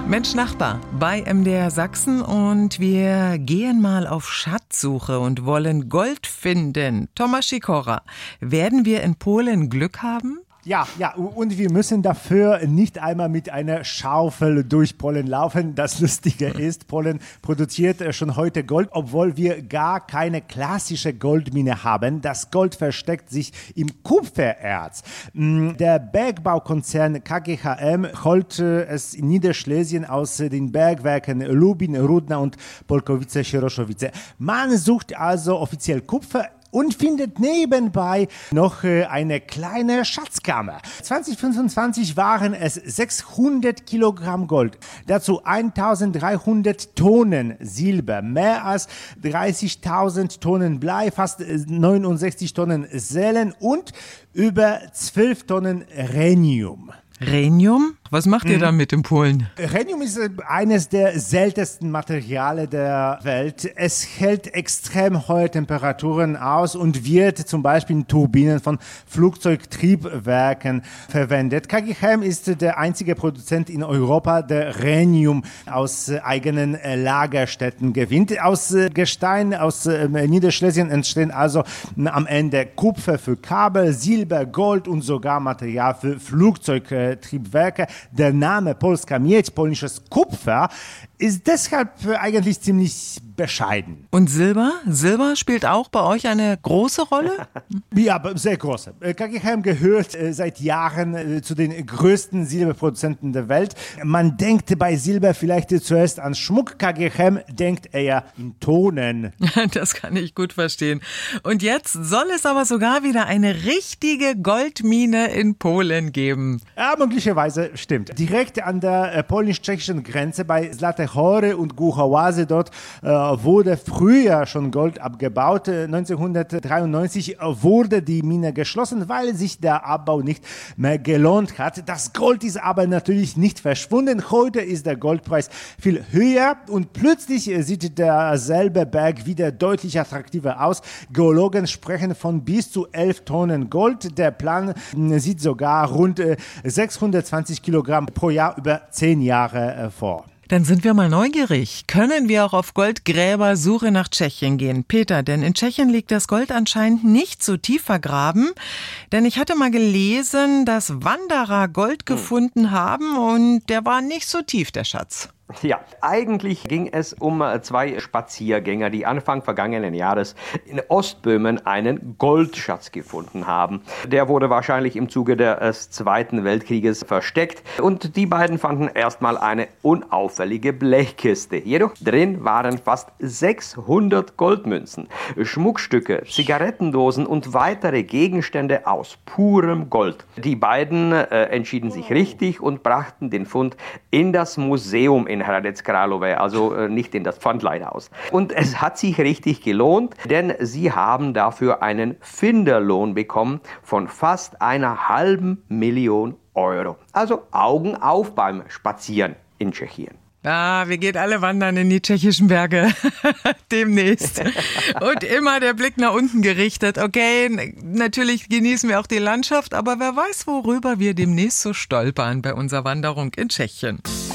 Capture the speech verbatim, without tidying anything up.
Mensch Nachbar bei M D R Sachsen und wir gehen mal auf Schatzsuche und wollen Gold finden. Tomasz Sikora, werden wir in Polen Glück haben? Ja, ja, und wir müssen dafür nicht einmal mit einer Schaufel durch Polen laufen. Das Lustige ist, Polen produziert schon heute Gold, obwohl wir gar keine klassische Goldmine haben. Das Gold versteckt sich im Kupfererz. Der Bergbaukonzern K G H M holt es in Niederschlesien aus den Bergwerken Lubin, Rudna und Polkowice-Sieroszowice. Man sucht also offiziell Kupfer und findet nebenbei noch eine kleine Schatzkammer. zwanzig fünfundzwanzig waren es sechshundert Kilogramm Gold, dazu eintausenddreihundert Tonnen Silber, mehr als dreißigtausend Tonnen Blei, fast neunundsechzig Tonnen Selen und über zwölf Tonnen Rhenium. Rhenium? Was macht ihr damit in Polen? Rhenium ist eines der seltensten Materialien der Welt. Es hält extrem hohe Temperaturen aus und wird zum Beispiel in Turbinen von Flugzeugtriebwerken verwendet. K G H M ist der einzige Produzent in Europa, der Rhenium aus eigenen Lagerstätten gewinnt. Aus Gestein aus Niederschlesien entstehen also am Ende Kupfer für Kabel, Silber, Gold und sogar Material für Flugzeugtriebwerke. Der Name Polska Miedź, polnisches Kupfer, ist deshalb eigentlich ziemlich bescheiden. Und Silber? Silber spielt auch bei euch eine große Rolle? Ja, sehr große. K G H M gehört seit Jahren zu den größten Silberproduzenten der Welt. Man denkt bei Silber vielleicht zuerst an Schmuck. K G H M denkt eher in Tonen. Das kann ich gut verstehen. Und jetzt soll es aber sogar wieder eine richtige Goldmine in Polen geben. Ja, möglicherweise stimmt. Direkt an der polnisch-tschechischen Grenze bei Zlate Hory und Głuchołazy dort äh, wurde früher schon Gold abgebaut. neunzehnhundertdreiundneunzig wurde die Mine geschlossen, weil sich der Abbau nicht mehr gelohnt hat. Das Gold ist aber natürlich nicht verschwunden. Heute ist der Goldpreis viel höher und plötzlich sieht derselbe Berg wieder deutlich attraktiver aus. Geologen sprechen von bis zu elf Tonnen Gold. Der Plan sieht sogar rund sechshundertzwanzig Kilogramm pro Jahr über zehn Jahre vor. Dann sind wir mal neugierig. Können wir auch auf Goldgräbersuche nach Tschechien gehen? Peter, denn in Tschechien liegt das Gold anscheinend nicht so tief vergraben. Denn ich hatte mal gelesen, dass Wanderer Gold gefunden haben und der war nicht so tief, der Schatz. Ja, eigentlich ging es um zwei Spaziergänger, die Anfang vergangenen Jahres in Ostböhmen einen Goldschatz gefunden haben. Der wurde wahrscheinlich im Zuge des Zweiten Weltkrieges versteckt und die beiden fanden erstmal eine unauffällige Blechkiste. Jedoch drin waren fast sechshundert Goldmünzen, Schmuckstücke, Zigarettendosen und weitere Gegenstände aus purem Gold. Die beiden äh, entschieden sich richtig und brachten den Fund in das Museum in Hradec Králové, also äh, nicht in das Pfandleihhaus. Und es hat sich richtig gelohnt, denn sie haben dafür einen Finderlohn bekommen von fast einer halben Million Euro. Also Augen auf beim Spazieren in Tschechien. Ah, wir gehen alle wandern in die tschechischen Berge. Demnächst. Und immer der Blick nach unten gerichtet. Okay, natürlich genießen wir auch die Landschaft, aber wer weiß, worüber wir demnächst so stolpern bei unserer Wanderung in Tschechien.